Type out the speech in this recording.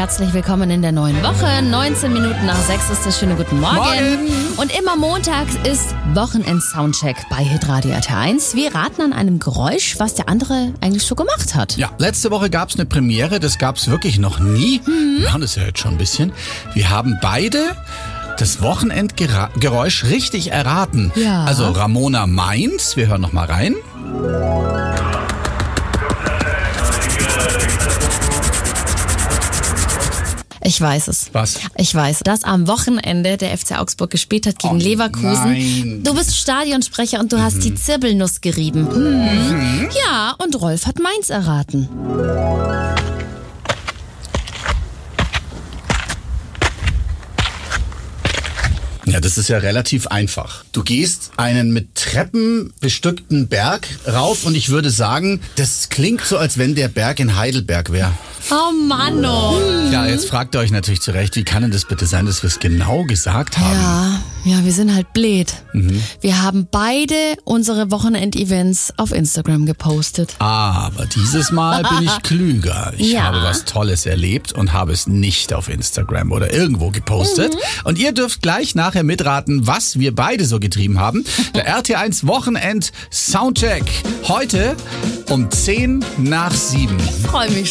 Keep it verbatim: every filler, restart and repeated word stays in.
herzlich willkommen in der neuen Woche. neunzehn Minuten nach sechs ist das. Schönen guten Morgen. Morgen. Und immer montags ist Wochenend-Soundcheck bei Hitradio R T eins. Wir raten an einem Geräusch, was der andere eigentlich so gemacht hat. Ja, letzte Woche gab es eine Premiere, das gab es wirklich noch nie. Mhm. Wir machen das ja jetzt schon ein bisschen. Wir haben beide das Wochenendgeräusch richtig erraten. Ja. Also Ramona meint, wir hören noch mal rein. Ich weiß es. Was? Ich weiß, dass am Wochenende der F C Augsburg gespielt hat gegen Oh, Leverkusen. nein. Du bist Stadionsprecher und du mhm. hast die Zirbelnuss gerieben. Mhm. Mhm. Ja, und Rolf hat Mainz erraten. Ja, das ist ja relativ einfach. Du gehst einen mit Treppen bestückten Berg rauf und ich würde sagen, das klingt so, als wenn der Berg in Heidelberg wäre. Oh Mann, oh. Ja, jetzt fragt ihr euch natürlich zurecht, wie kann denn das bitte sein, dass wir es genau gesagt haben? Ja, ja, wir sind halt blöd. Mhm. Wir haben beide unsere Wochenend-Events auf Instagram gepostet. Aber dieses Mal bin ich klüger. Ich Ja. habe was Tolles erlebt und habe es nicht auf Instagram oder irgendwo gepostet. Mhm. Und ihr dürft gleich nachher mitraten, was wir beide so getrieben haben. Der R T eins Wochenend Soundcheck. Heute um zehn nach sieben. Ich freue mich